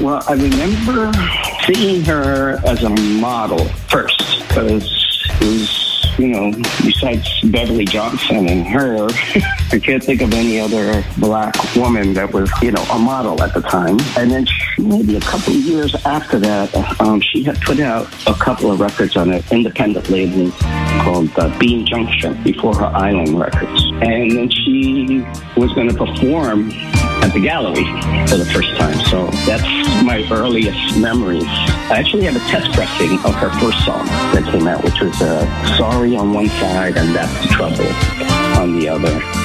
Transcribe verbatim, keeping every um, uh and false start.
Well, I remember seeing her as a model first, because it was, you know, besides Beverly Johnson and her, I can't think of any other black woman that was, you know, a model at the time. And then she, maybe a couple of years after that, um, she had put out a couple of records on an independent label called uh, Bean Junction before her Island Records. And then she was going to perform at the gallery for the first time. So that's my earliest memories. I actually have a test pressing of her first song that came out, which was uh, Sorry on one side and That's Trouble on the other.